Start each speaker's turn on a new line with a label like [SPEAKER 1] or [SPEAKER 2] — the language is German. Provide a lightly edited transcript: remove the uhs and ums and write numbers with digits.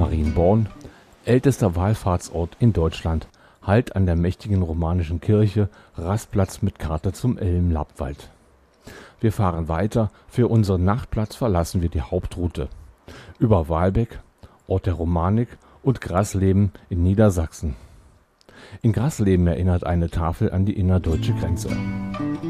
[SPEAKER 1] Marienborn, ältester Wallfahrtsort in Deutschland, Halt an der mächtigen romanischen Kirche, Rastplatz mit Karte zum Elm-Lappwald. Wir fahren weiter, für unseren Nachtplatz verlassen wir die Hauptroute. Über Walbeck, Ort der Romanik und Grasleben in Niedersachsen. In Grasleben erinnert eine Tafel an die innerdeutsche Grenze.